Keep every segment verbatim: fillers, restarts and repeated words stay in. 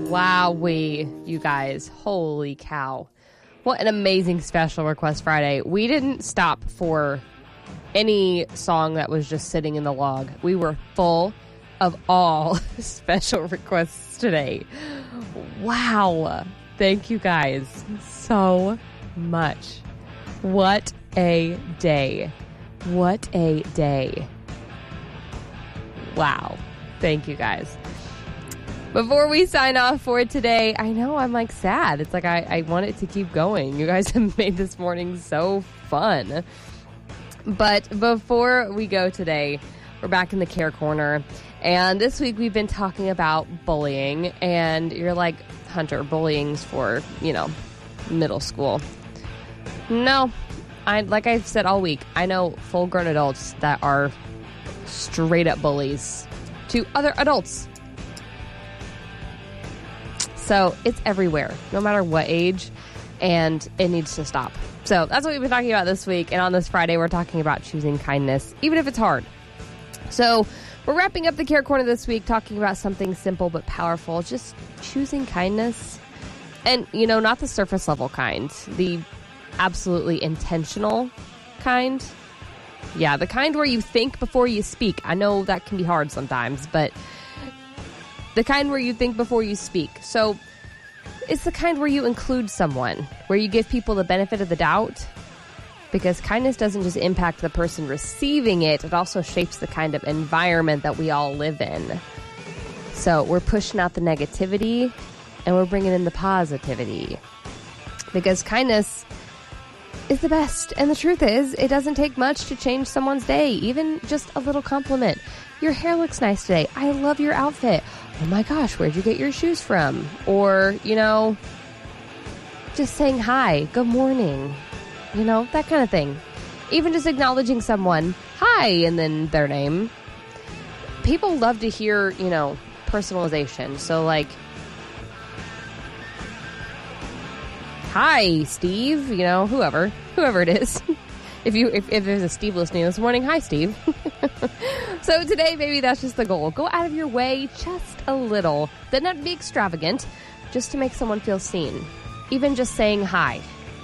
Wowee, you guys. Holy cow. What an amazing Special Request Friday. We didn't stop for any song that was just sitting in the log. We were full of all special requests today. Wow. Thank you guys so much. What a day. What a day. Wow. Thank you guys. Before we sign off for today, I know I'm like sad. It's like I, I want it to keep going. You guys have made this morning so fun. But before we go today, we're back in the Care Corner. And this week we've been talking about bullying. And you're like, Hunter, bullying's for, you know, middle school. No. I like I've said all week, I know full-grown adults that are straight-up bullies to other adults. So it's everywhere, no matter what age, and it needs to stop. So that's what we've been talking about this week. And on this Friday, we're talking about choosing kindness, even if it's hard. So we're wrapping up the Care Corner this week, talking about something simple but powerful, just choosing kindness. And, you know, not the surface level kind, the absolutely intentional kind. Yeah, the kind where you think before you speak. I know that can be hard sometimes, but the kind where you think before you speak. So it's the kind where you include someone, where you give people the benefit of the doubt, because kindness doesn't just impact the person receiving it, it also shapes the kind of environment that we all live in. So we're pushing out the negativity and we're bringing in the positivity, because kindness is the best. And the truth is, it doesn't take much to change someone's day, even just a little compliment. Your hair looks nice today. I love your outfit. Oh my gosh, where'd you get your shoes from? Or, you know, just saying hi, good morning, you know, that kind of thing. Even just acknowledging someone, hi, and then their name. People love to hear, you know, personalization. So like, hi, Steve, you know, whoever, whoever it is. If you, if, if there's a Steve listening this morning, hi, Steve. So today, maybe that's just the goal. Go out of your way just a little. Doesn't have to be extravagant, just to make someone feel seen. Even just saying hi.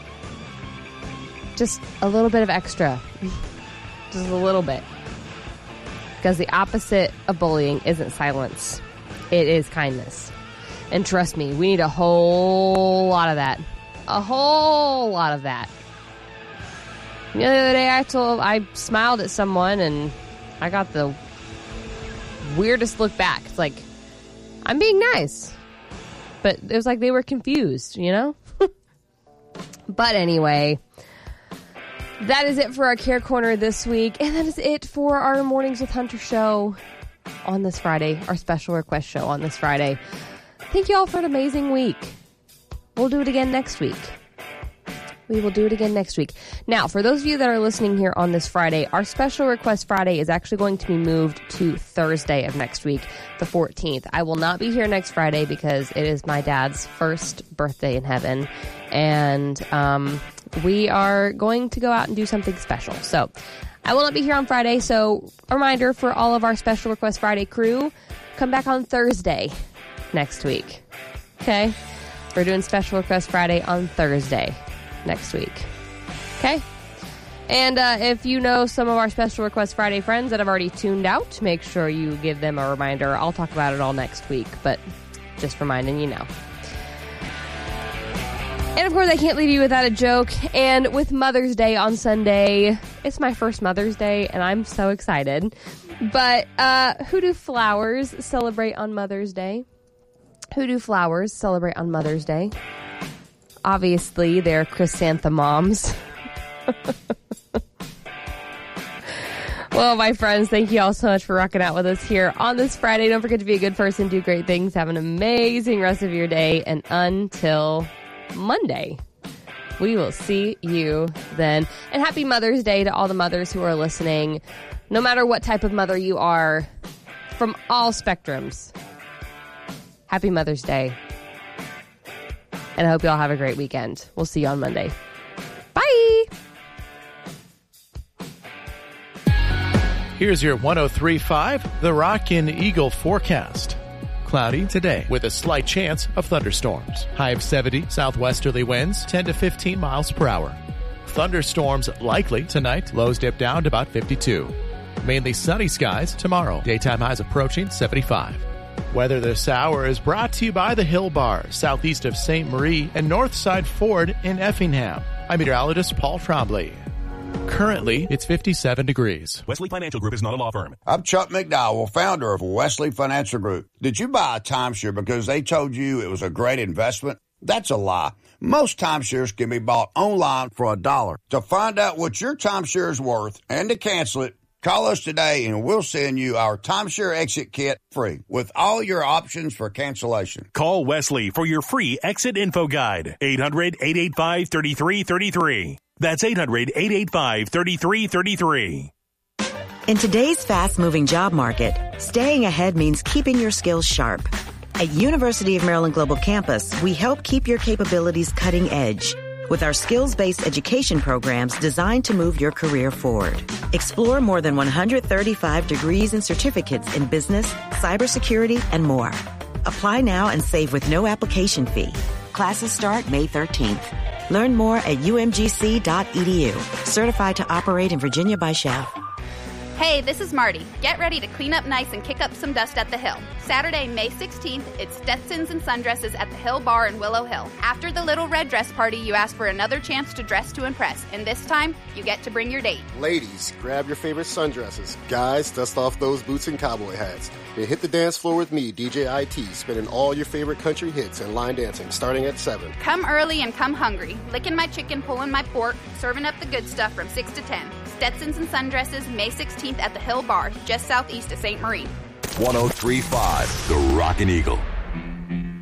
Just a little bit of extra. Just a little bit. Because the opposite of bullying isn't silence. It is kindness. And trust me, we need a whole lot of that. A whole lot of that. The other day I told, I smiled at someone and I got the weirdest look back. It's like, I'm being nice. But it was like they were confused, you know? But anyway, that is it for our Care Corner this week. And that is it for our Mornings with Hunter show on this Friday, our special request show on this Friday. Thank you all for an amazing week. We'll do it again next week. We will do it again next week. Now, for those of you that are listening here on this Friday, our Special Request Friday is actually going to be moved to Thursday of next week, the fourteenth. I will not be here next Friday because it is my dad's first birthday in heaven. And um, we are going to go out and do something special. So I will not be here on Friday. So a reminder for all of our Special Request Friday crew, come back on Thursday next week. Okay? We're doing Special Request Friday on Thursday next week. Okay? And uh, if you know some of our Special Request Friday friends that have already tuned out, make sure you give them a reminder. I'll talk about it all next week, but just reminding you now. And of course, I can't leave you without a joke. And with Mother's Day on Sunday, it's my first Mother's Day, and I'm so excited. But uh, who do flowers celebrate on Mother's Day? Who do flowers celebrate on Mother's Day? Obviously, they're chrysanthemums. Well, my friends, thank you all so much for rocking out with us here on this Friday. Don't forget to be a good person, do great things, have an amazing rest of your day, and until Monday, we will see you then. And happy Mother's Day to all the mothers who are listening, no matter what type of mother you are, from all spectrums. Happy Mother's Day. And I hope you all have a great weekend. We'll see you on Monday. Bye! Here's your one oh three point five The Rock and Eagle forecast. cloudy today with a slight chance of thunderstorms. High of seventy, southwesterly winds ten to fifteen miles per hour. Thunderstorms likely tonight, lows dip down to about fifty-two. Mainly sunny skies tomorrow, daytime highs approaching seventy-five. Weather this hour is brought to you by the Hill Bar, southeast of Saint Marie and Northside Ford in Effingham. I'm meteorologist Paul Trombley. Currently, it's fifty-seven degrees. Wesley Financial Group is not a law firm. I'm Chuck McDowell, founder of Wesley Financial Group. Did you buy a timeshare because they told you it was a great investment? That's a lie. Most timeshares can be bought online for a dollar. To find out what your timeshare is worth and to cancel it, call us today and we'll send you our timeshare exit kit free with all your options for cancellation. Call Wesley for your free exit info guide. eight hundred, eight eight five, three three three three. That's eight hundred, eight eight five, three three three three. In today's fast-moving job market, staying ahead means keeping your skills sharp. At University of Maryland Global Campus, we help keep your capabilities cutting edge with our skills-based education programs designed to move your career forward. Explore more than one hundred thirty-five degrees and certificates in business, cybersecurity, and more. Apply now and save with no application fee. Classes start May thirteenth. Learn more at u m g c dot e d u. Certified to operate in Virginia by S C H E F. Hey, this is Marty. Get ready to clean up nice and kick up some dust at the Hill. Saturday, May sixteenth, it's Stetsons and Sundresses at the Hill Bar in Willow Hill. After the little red dress party, you ask for another chance to dress to impress, and this time, you get to bring your date. Ladies, grab your favorite sundresses. Guys, dust off those boots and cowboy hats. Then hit the dance floor with me, D J I T, spinning all your favorite country hits and line dancing, starting at seven. Come early and come hungry. Licking my chicken, pulling my pork, serving up the good stuff from six to ten. Stetsons and Sundresses, May sixteenth at the Hill Bar, just southeast of Saint Marie. one oh three point five, The Rockin' Eagle.